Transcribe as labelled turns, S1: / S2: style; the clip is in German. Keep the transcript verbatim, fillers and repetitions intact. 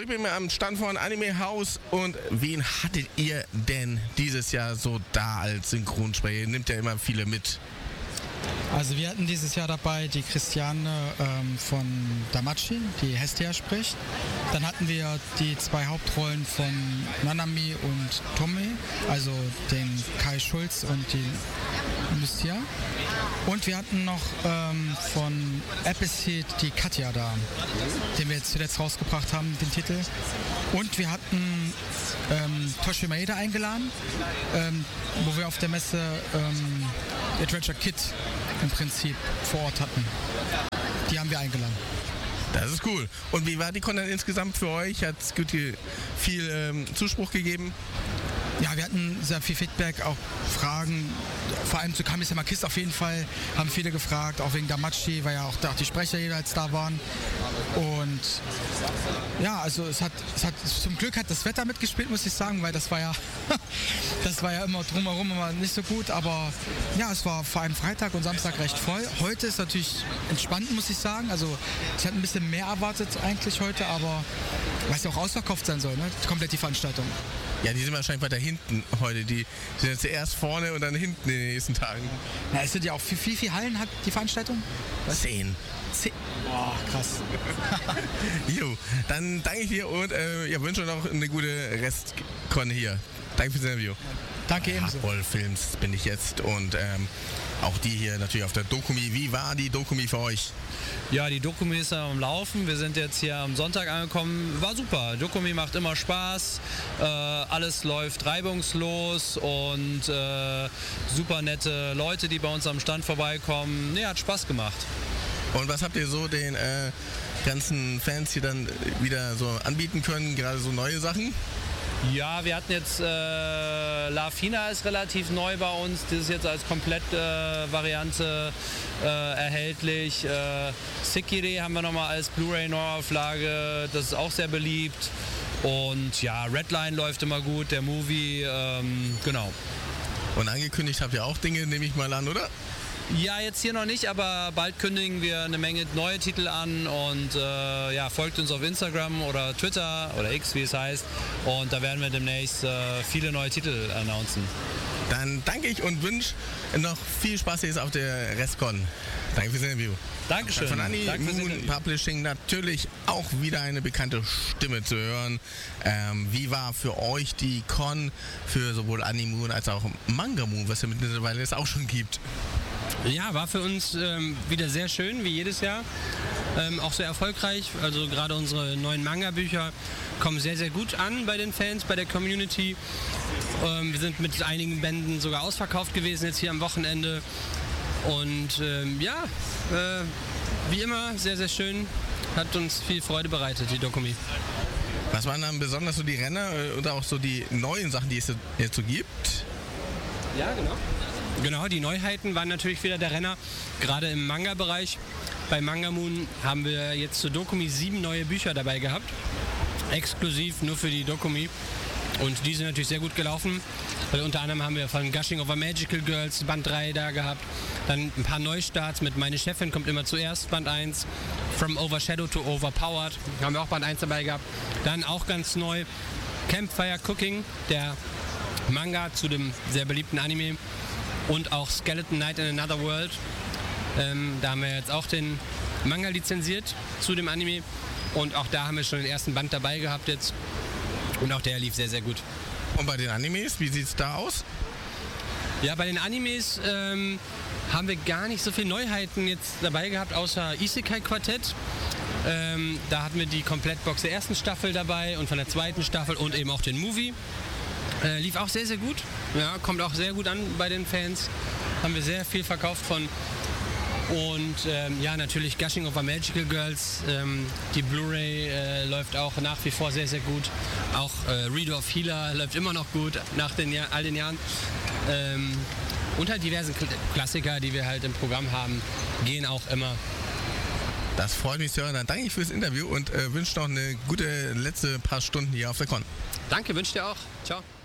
S1: ich bin am Stand von Anime House und wen hattet ihr denn dieses Jahr so da als Synchronsprecher? Ihr nimmt ja immer viele mit.
S2: Also wir hatten dieses Jahr dabei die Christiane ähm, von Damachi, die Hestia spricht. Dann hatten wir die zwei Hauptrollen von Nanami und Tommy, also den Kai Schulz und die Lucia. Und wir hatten noch ähm, von Appleseed die Katja da, den wir jetzt zuletzt rausgebracht haben, den Titel. Und wir hatten ähm, Toshi Maeda eingeladen, ähm, wo wir auf der Messe ähm, Adventure Kid im Prinzip vor Ort hatten. Die haben wir eingeladen.
S1: Das ist cool. Und wie war die Con dann insgesamt für euch? Hat es viel ähm, Zuspruch gegeben?
S2: Ja, wir hatten sehr viel Feedback, auch Fragen, vor allem zu Kami Semakis auf jeden Fall, haben viele gefragt, auch wegen Damachi, weil ja auch, auch die Sprecher jeweils da waren. Und ja, also es hat, es hat, zum Glück hat das Wetter mitgespielt, muss ich sagen, weil das war ja, das war ja immer drumherum immer nicht so gut, aber ja, es war vor allem Freitag und Samstag recht voll. Heute ist natürlich entspannt, muss ich sagen, also ich hatte ein bisschen mehr erwartet eigentlich heute, aber weil es ja auch ausverkauft sein soll, ne? Komplett die Veranstaltung.
S1: Ja, die sind wahrscheinlich weiter hinten heute. Die sind jetzt zuerst vorne und dann hinten in den nächsten Tagen.
S2: Na, es sind ja auch, wie viel, viel Hallen hat die Veranstaltung?
S1: Was? Zehn.
S2: Zehn? Boah, krass.
S1: Jo, dann danke ich dir und äh, ja, wünsche noch eine gute Restcon hier. Danke fürs Interview.
S2: Danke ebenso.
S1: Hardball Films bin ich jetzt und ähm, auch die hier natürlich auf der Dokumi. Wie war die Dokumi für euch?
S3: Ja, die Dokumi ist ja am Laufen. Wir sind jetzt hier am Sonntag angekommen. War super. Dokumi macht immer Spaß. Äh, alles läuft reibungslos und äh, super nette Leute, die bei uns am Stand vorbeikommen. Nee, hat Spaß gemacht.
S1: Und was habt ihr so den äh, ganzen Fans hier dann wieder so anbieten können? Gerade so neue Sachen?
S3: Ja, wir hatten jetzt äh, La Fina ist relativ neu bei uns. Das ist jetzt als Komplett-Variante äh, äh, erhältlich. Äh, Sekiri haben wir nochmal als Blu-ray-Neuauflage. Das ist auch sehr beliebt. Und ja, Redline läuft immer gut, der Movie, ähm, genau.
S1: Und angekündigt habt ihr auch Dinge, nehme ich mal an, oder?
S3: Ja, jetzt hier noch nicht, aber bald kündigen wir eine Menge neue Titel an und äh, ja, folgt uns auf Instagram oder Twitter oder X, wie es heißt. Und da werden wir demnächst äh, viele neue Titel announcen.
S1: Dann danke ich und wünsche noch viel Spaß jetzt auf der Restcon. Danke fürs Interview.
S3: Dankeschön.
S1: Von Animoon Publishing natürlich auch wieder eine bekannte Stimme zu hören. Ähm, wie war für euch die Con für sowohl Animoon als auch Mangamoon, was ja mittlerweile es auch schon gibt?
S4: Ja, war für uns ähm, wieder sehr schön, wie jedes Jahr. Ähm, auch sehr erfolgreich. Also gerade unsere neuen Manga-Bücher kommen sehr, sehr gut an bei den Fans, bei der Community. Ähm, wir sind mit einigen Bänden sogar ausverkauft gewesen jetzt hier am Wochenende. Und ähm, ja, äh, wie immer sehr, sehr schön. Hat uns viel Freude bereitet, die Dokumi.
S1: Was waren dann besonders so die Renner oder auch so die neuen Sachen, die es jetzt so gibt?
S4: Ja, genau. Genau, die Neuheiten waren natürlich wieder der Renner, gerade im Manga-Bereich. Bei Mangamoon haben wir jetzt zur Dokumi sieben neue Bücher dabei gehabt, exklusiv nur für die Dokumi. Und die sind natürlich sehr gut gelaufen, weil unter anderem haben wir von Gushing Over Magical Girls Band drei da gehabt, dann ein paar Neustarts mit Meine Chefin kommt immer zuerst, Band eins, From Overshadowed to Overpowered, haben wir auch Band eins dabei gehabt. Dann auch ganz neu Campfire Cooking, der Manga zu dem sehr beliebten Anime. Und auch Skeleton Knight in Another World. Ähm, da haben wir jetzt auch den Manga lizenziert zu dem Anime. Und auch da haben wir schon den ersten Band dabei gehabt jetzt. Und auch der lief sehr, sehr gut.
S1: Und bei den Animes, wie sieht es da aus?
S4: Ja, bei den Animes ähm, haben wir gar nicht so viele Neuheiten jetzt dabei gehabt, außer Isekai Quartett. Ähm, da hatten wir die Komplettbox der ersten Staffel dabei und von der zweiten Staffel und eben auch den Movie. Äh, lief auch sehr, sehr gut. Ja, kommt auch sehr gut an bei den Fans. Haben wir sehr viel verkauft von. Und ähm, ja, natürlich Gushing Over Magical Girls. Ähm, die Blu-ray äh, läuft auch nach wie vor sehr, sehr gut. Auch äh, Reader of Healer läuft immer noch gut nach den Jahr, all den Jahren. Ähm, und halt diverse Klassiker, die wir halt im Programm haben, gehen auch immer.
S1: Das freut mich zu hören. Dann danke ich fürs Interview und äh, wünsche noch eine gute letzte paar Stunden hier auf der Con.
S4: Danke, wünsche dir auch. Ciao.